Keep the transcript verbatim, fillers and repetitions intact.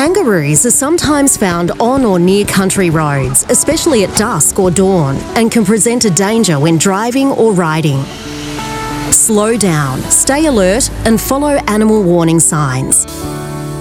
Kangaroos are sometimes found on or near country roads, especially at dusk or dawn, and can present a danger when driving or riding. Slow down, stay alert, and follow animal warning signs.